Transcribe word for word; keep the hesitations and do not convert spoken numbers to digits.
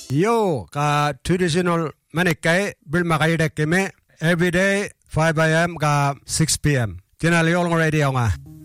Yo ka traditional manikai bil makai dek keme every day five a m ka six p m Kina liol ng radio nga.